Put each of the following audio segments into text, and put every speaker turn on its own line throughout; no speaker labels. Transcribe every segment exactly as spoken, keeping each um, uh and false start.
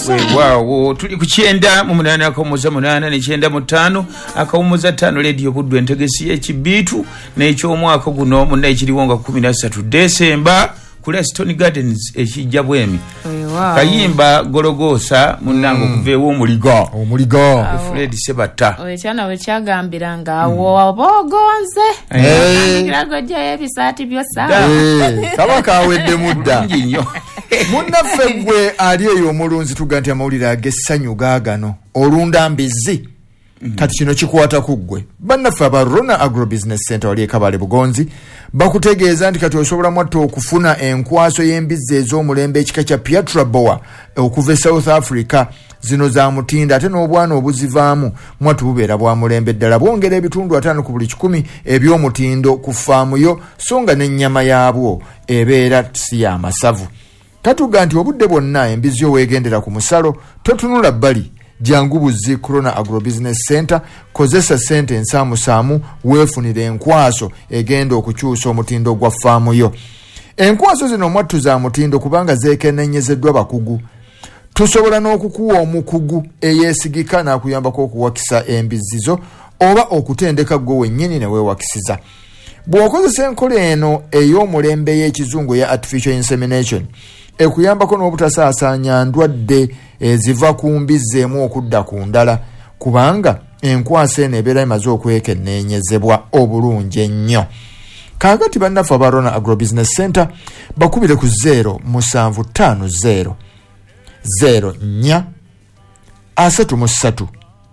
Wow, tuli kuchenda mu munana akomuza munana ne chenda mutano akawumuza tano radio Buddu entegesi ekibitu n'ekyo omwaka guno munna ekiriwonga kumi na ssatu December kule Stone Gardens ekijja bwemi.
Wow.
Kayimba Gologosa munango mm. kuvewo omuligo
omuligo
Fred Sebata
owe cyana we cyagambiranga awo bogonze kirago je ebisati byosa
eh kabaka awedde mudda nyo munaffe gwe ali eyo omulunzi tuganti amawulire agessanyu gaagano olunda mbizi mm. kati kino kikwata kuggwe bannaffe aba Rona Agro Business Center wali ekabale Bugonzi bakutegeeza nti kati osobola mwatto okufuna enkwaso y'embizzi ez'omulembe ekika kya Piatra Boa okuva South Africa zino za mutinda ate n'obwana obuzivaamu mwattu bubeera bwa mulembe ddala bwongera ebitundu ataano ku buli kikumi eby'omutindo ku faamu yo so nga n'ennyama yaabwo ebeera si ya masavu. Katuga nti obudde bwonna embizzi weegendera ku musalo totunula bbali jangu buzzi Corona Agro Business Center kozesa sente ensaamu saamu weefunire enkwaso egenda okukyusa omutindo gwa faamu yo. Enkwaso zino mwattu za mutindo kubanga zeekennenyezeddwa bakugu. Tusobola n'okukuwa omukugu eyeesigika n'akuyambako okuwakisa embizzi zo oba okutendeka gwe wennyini ne weewakisiza. Bw'okozesa enkola eno ey'omulembe y'ekizungu ya artificial insemination ekuyambako n'obutasaasaanya ndwadde eziva ku mbizzi emu okudda ku ndala kubanga enkwasa eno ebeera emaze okwekenneenyezebwa obulungi ennyo. Kaakati bannaffe aba Rona Agro Business Center bakubire ku zero musanvu ttaano zero zero nnya asatu mu ssatu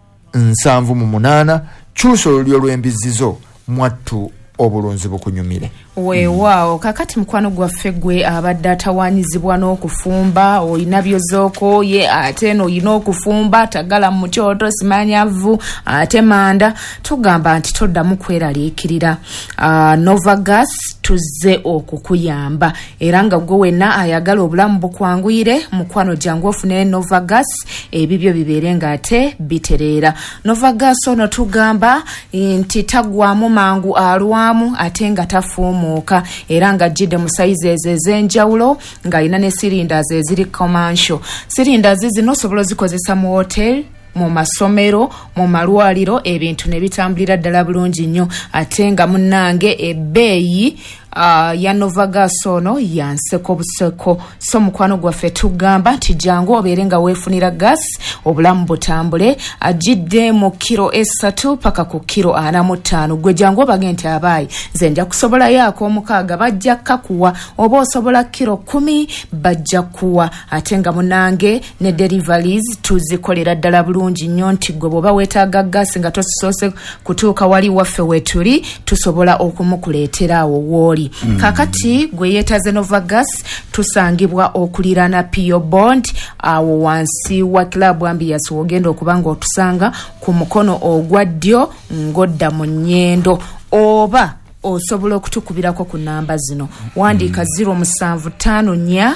nsanvu mu munaana kyusa olulyo lw'embizzi zo mwattu obulunzi bukunyumire.
Weewaawo kakati mukwano gwaffe gwe abadde atawaanyizibwa n'okufumba oyina byozooko ye ate eno oyina okufumba tagala mu kyoto simanyavu ate manda tugamba nti toddamu kweraliikirira. uh, Novagas tuzze okukuyamba era nga gwe wenna ayagala obulamu bukwanguyire mukwano jangu ofune Novagas ebibyo bibeere nga ate bitereera. Novagas ono tugamba nti tagwamu mangu alwamu ate nga tafuumu muka era nga jide mu size ez'enjawulo nga ina ne cylinders eziri commercial. Cylinders zino sobola zikozesa mu hotel mu masomero mu malwaliro ebintu ne bitambulira ddala bulungi nnyo ate nga munnange ebbeeyi Uh, ya Novagas ono yanseko buseko so mukwano gwaffe tugamba nti jangu obeere nga weefunira gas obulamu butambule ajidde mu kiro esatu paka ku kiro ana mu ttaano gwe jangu obage nti abaayi nze nja kusobola yaako omukaaga bajja kakuwa oba osobola kiro kumi bajja kuwa ate nga munange ne deliveries tuzikolera ddala bulungi nnyo nti gwe bw'oba weetaaga gas nga tosoose kutuuka wali waffe weetuli tusobola okumukuleetera awo wooli. Mm. Kakati gwe yeetaze Novagas tusangibwa okulirana Pio Bond awo wansi wa Club Ambiance wogenda okubanga otusanga ku mukono ogwa ddyo ngodda mu nnyendo oba osobola okutukubirako ku namba zino wandiika zero musanvu ttaano nnya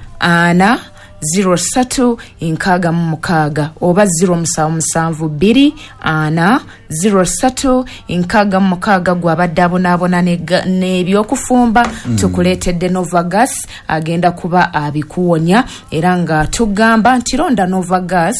ana zero satu inkaga mumukaga oba zero musanvu musanvu bbiri ana zero satu inkaga mumukaga gwabadde abonaabona n'ebyokufumba mm. tukuleetedde Novagas agenda kuba abikuwonya era nga tugamba nti londa Novagas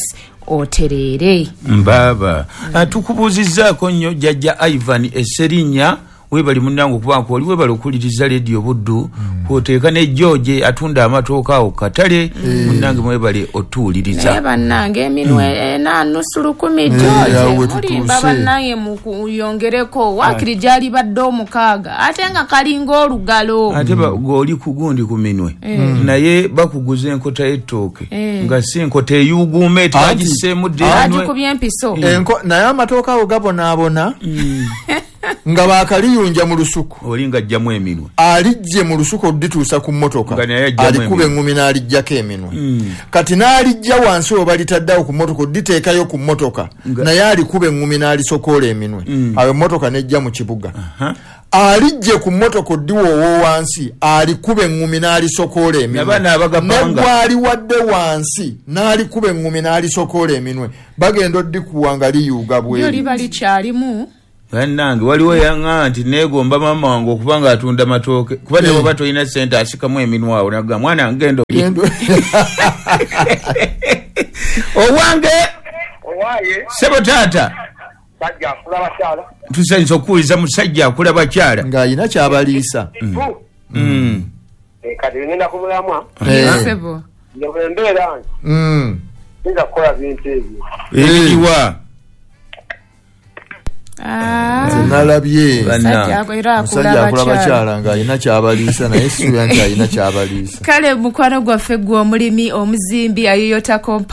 otereere
mbaba mm. tukubuuzizzaako nnyo jjajja Ivan Esserinya webali munango kubanko oli webali okuliriza radio Buddu mm. kwoteeka ne George atunda amatooka awo katale mm. munange mwebali otuuliriza
bannange eminwe mm. ena nusu lukumi George oli baba naye mukuyongereko wakiri jali badde omukaaga ate nga kalinga olugalo
ate goli kugundi ku minwe mm. naye bakuguza enkota y'ettooke mm. nga si enkota eyuguume twagiseemu
ddenwe ku byempiso
enko naye amatooka awo gabonaabona mm. nga bakaliyunja mu lusuku
olinga ajjamu eminwe
alijje mu lusuku odituusa ku mmotoka alikuba engumi n'alijjako eminwe mm. kati n'alijja wansi oba litaddawo ku mmotoka oditeekayo ku mmotoka naye alikuba engumi n'alisokoola eminwe mm. awo emmotoka nejja mu kibuga uh-huh. alijje ku mmotoka oddiwoowo wansi alikuba engumi n'alisokoola eminwe negwali wadde wansi n'alikuba engumi n'alisokoola eminwe bagenda oddikuwa nga liyuuga bweru
liba likyalimu
Nange waliwo yanga nti negomba mama wangu okubanga atunda matooke kuba ne baba toyina sente asikamu eminwa awo naga mwana ngendo owange
owaye
sebo taata
sajja akula bakyala
tusenza okuwuliza musajja akula bakyala
ng'ayina kyabaliisa.
Mm.
kati ngenda kubulamwa
Sebo.
embeera nti
Mm.
nza kukola bintu ebyo
ebiriwa
Ah.
Nalabye
Musajja era akula
musajja akula
bakyala.
bakyala ng'ayina kyabaliisa naye suubira nti ayina kyabaliisa.
Kale mukwano gwaffe gwe omulimi omuzimbi ayoyota kompa